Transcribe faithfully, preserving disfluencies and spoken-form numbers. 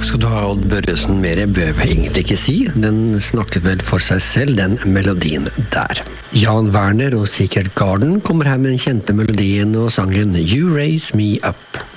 skal du ha, Odd Børresen. Mer bør jeg egentlig ikke si. Den snakket vel for seg selv, den melodien der. Jan Werner og Secret Garden kommer her med den kjente melodien og sangen You Raise Me Up.